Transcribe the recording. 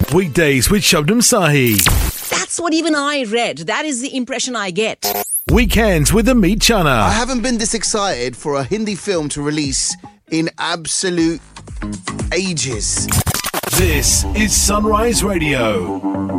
Weekdays with Shabnam Sahi. That's what even I read. That is the impression I get. Weekends with Amit I Chana. haven't been this excited for a Hindi film to release in absolute ages. This is Sunrise Radio.